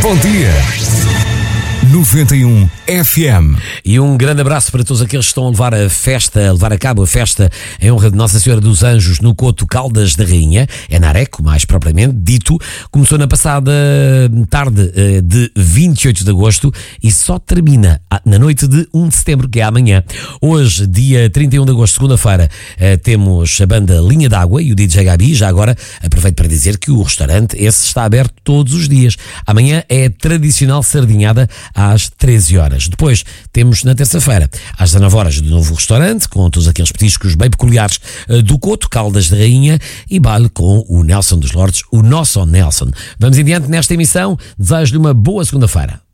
Bom dia. 91 FM. E um grande abraço para todos aqueles que estão a levar a cabo a festa em honra de Nossa Senhora dos Anjos no Coto Caldas da Rainha, é na Areco, mais propriamente dito. Começou na passada tarde de 28 de agosto e só termina na noite de 1 de setembro, que é amanhã. Hoje, dia 31 de agosto, segunda-feira, temos a banda Linha d'Água e o DJ Gabi. Já agora, aproveito para dizer que o restaurante esse está aberto todos os dias. Amanhã é a tradicional sardinhada às 13 horas. Depois temos na terça-feira, às 19 horas, de novo restaurante, com todos aqueles petiscos bem peculiares do Coto, Caldas da Rainha, e baile com o Nelson dos Lordes, o nosso Nelson. Vamos em diante nesta emissão. Desejo-lhe uma boa segunda-feira.